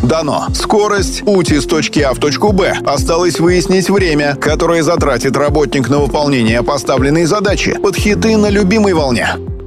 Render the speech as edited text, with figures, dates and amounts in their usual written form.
дано. Скорость, путь из точки А в точку Б. Осталось выяснить время, которое затратит работник на выполнение поставленной задачи под хиты на любимой волне.